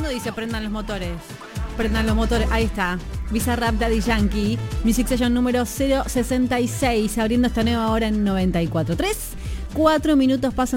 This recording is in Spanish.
dice prendan los motores? Prendan los motores, ahí está. Bizarrap Daddy Yankee, Music Session número 066, abriendo esta nueva hora en 94.3. 4 minutos pasan